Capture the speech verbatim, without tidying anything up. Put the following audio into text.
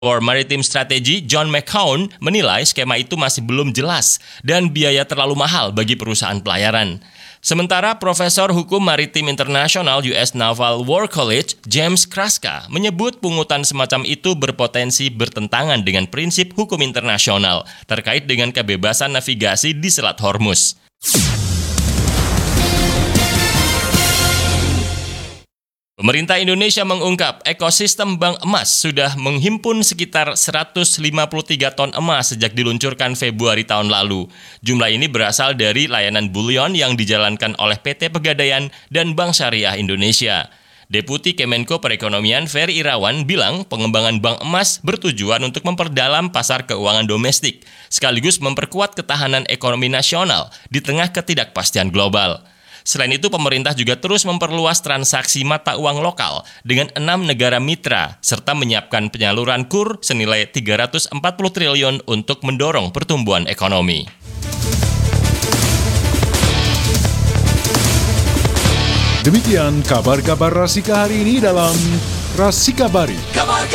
For Maritime Strategy, John McCown menilai skema itu masih belum jelas dan biaya terlalu mahal bagi perusahaan pelayaran. Sementara Profesor Hukum Maritim Internasional U S Naval War College, James Kraska, menyebut pungutan semacam itu berpotensi bertentangan dengan prinsip hukum internasional terkait dengan kebebasan navigasi di Selat Hormuz. Pemerintah Indonesia mengungkap ekosistem bank emas sudah menghimpun sekitar seratus lima puluh tiga ton emas sejak diluncurkan Februari tahun lalu. Jumlah ini berasal dari layanan bullion yang dijalankan oleh P T Pegadaian dan Bank Syariah Indonesia. Deputi Kemenko Perekonomian Ferry Irawan bilang pengembangan bank emas bertujuan untuk memperdalam pasar keuangan domestik, sekaligus memperkuat ketahanan ekonomi nasional di tengah ketidakpastian global. Selain itu, pemerintah juga terus memperluas transaksi mata uang lokal dengan enam negara mitra, serta menyiapkan penyaluran kur senilai tiga ratus empat puluh triliun untuk mendorong pertumbuhan ekonomi. Demikian kabar-kabar Rasika hari ini dalam Rasikabari.